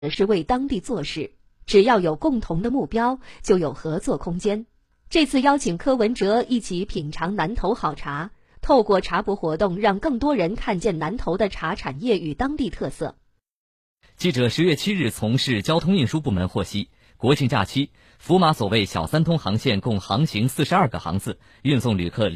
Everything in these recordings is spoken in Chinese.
是为当地做事，只要有共同的目标，就有合作空间。这次邀请柯文哲一起品尝南投好茶，透过茶博活动，让更多人看见南投的茶产业与当地特色。 记者10月7日从市交通运输部门获悉，国庆假期，福马所谓小三通航线共航行42个航次，运送旅客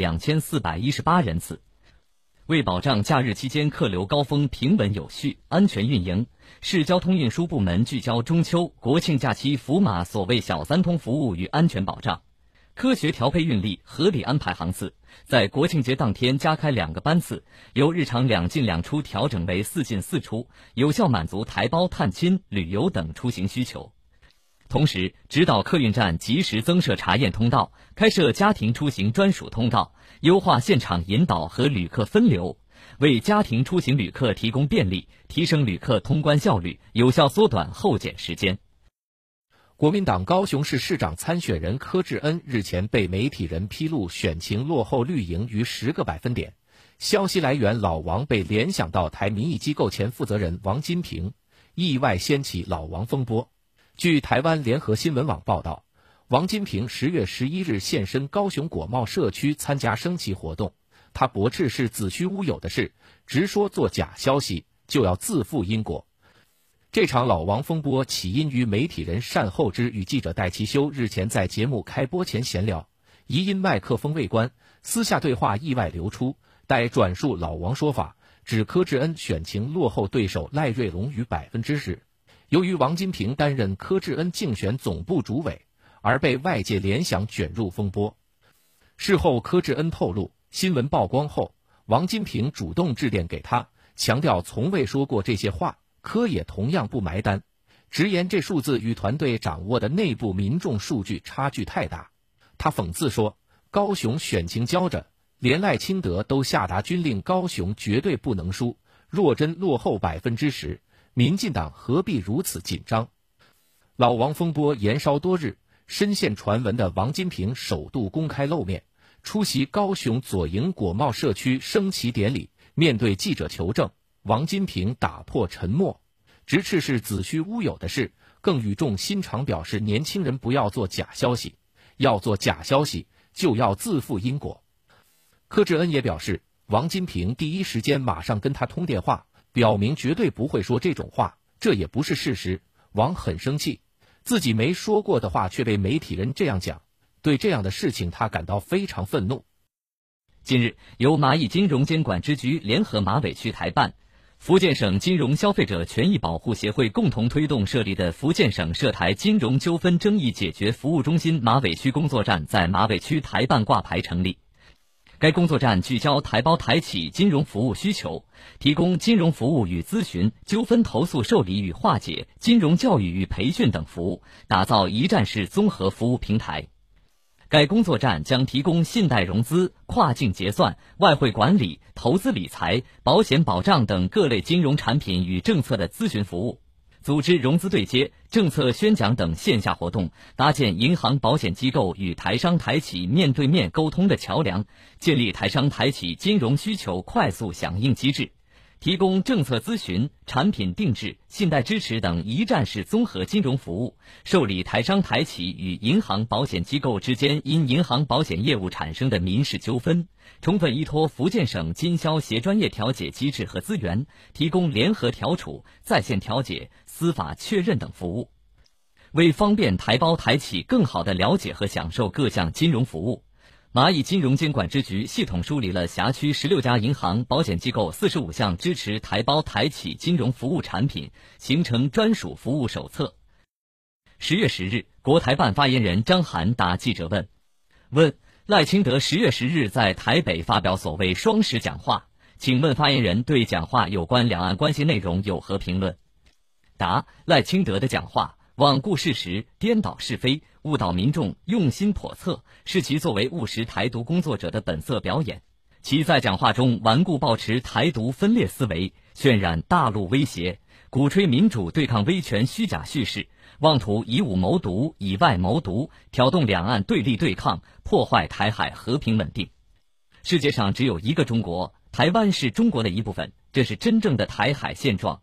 2418人次。为保障假日期间客流高峰平稳有序、安全运营，市交通运输部门聚焦中秋、国庆假期福马所谓小三通服务与安全保障，科学调配运力，合理安排航次，在国庆节当天加开2个班次，由日常2进2出调整为4进4出，有效满足台胞、探亲、旅游等出行需求。同时，指导客运站及时增设查验通道，开设家庭出行专属通道，优化现场引导和旅客分流，为家庭出行旅客提供便利，提升旅客通关效率，有效缩短候检时间。 国民党高雄市市长参选人柯志恩日前被媒体人披露选情落后绿营逾10个百分点，消息来源老王被联想到台民意机构前负责人王金平，意外掀起老王风波。据台湾联合新闻网报道，王金平10月11日现身高雄果贸社区参加升旗活动，他驳斥是子虚乌有的事，直说做假消息就要自负因果。这场老王风波起因于媒体人单厚之与记者戴其修日前在节目开播前闲聊，疑因麦克风未关，私下对话意外流出，待转述老王说法，指柯志恩选情落后对手赖瑞隆逾10%。由于王金平担任柯志恩竞选总部主委，而被外界联想卷入风波。事后柯志恩透露，新闻曝光后，王金平主动致电给他，强调从未说过这些话，柯也同样不埋单，直言这数字与团队掌握的内部民众数据差距太大。他讽刺说，高雄选情焦着，连赖清德都下达军令，高雄绝对不能输，若真落后10%，民进党何必如此紧张？老王风波延烧多日，深陷传闻的王金平首度公开露面，出席高雄左营果贸社区升旗典礼。面对记者求证，王金平打破沉默，直斥是子虚乌有的事，更语重心长表示年轻人不要做假消息，要做假消息就要自负因果。柯志恩也表示，王金平第一时间马上跟他通电话，表明绝对不会说这种话，这也不是事实。王很生气，自己没说过的话却被媒体人这样讲，对这样的事情他感到非常愤怒。 近日，由蚂蚁金融监管支局联合马尾区台办、福建省金融消费者权益保护协会共同推动设立的福建省涉台金融纠纷争议解决服务中心马尾区工作站在马尾区台办挂牌成立。该工作站聚焦台胞台企金融服务需求，提供金融服务与咨询、纠纷投诉受理与化解、金融教育与培训等服务，打造一站式综合服务平台。该工作站将提供信贷融资、跨境结算、外汇管理、投资理财、保险保障等各类金融产品与政策的咨询服务，组织融资对接、政策宣讲等线下活动，搭建银行保险机构与台商台企面对面沟通的桥梁，建立台商台企金融需求快速响应机制，提供政策咨询、产品定制、信贷支持等一站式综合金融服务，受理台商台企与银行保险机构之间因银行保险业务产生的民事纠纷，充分依托福建省经销协专业调解机制和资源，提供联合调处、在线调解、司法确认等服务。为方便台胞台企更好地了解和享受各项金融服务，蚂蚁金融监管支局系统梳理了辖区16家银行、保险机构45项支持台胞台企金融服务产品，形成专属服务手册。10月10日，国台办发言人张涵答记者问赖清德10月10日在台北发表所谓双10讲话，请问发言人对讲话有关两岸关系内容有何评论？答：赖清德的讲话罔顾事实、颠倒是非、误导民众、用心叵测，是其作为务实台独工作者的本色表演。其在讲话中顽固抱持台独分裂思维，渲染大陆威胁，鼓吹民主对抗威权虚假叙事，妄图以武谋独、以外谋独，挑动两岸对立对抗，破坏台海和平稳定。世界上只有一个中国，台湾是中国的一部分，这是真正的台海现状。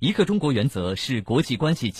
一个中国原则是国际关系